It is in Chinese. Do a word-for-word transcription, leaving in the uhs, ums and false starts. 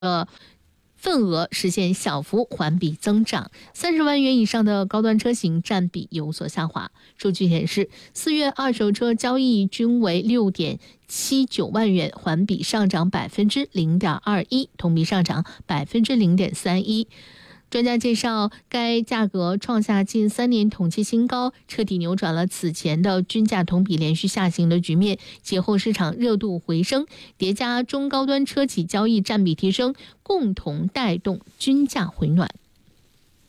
呃。份额实现小幅环比增长，三十万元以上的高端车型占比有所下滑。数据显示，四月二手车交易均为六点七九万元，环比上涨百分之零点二一，同比上涨百分之零点三一。专家介绍，该价格创下近三年同期新高，彻底扭转了此前的均价同比连续下行的局面。节后市场热度回升，叠加中高端车企交易占比提升，共同带动均价回暖。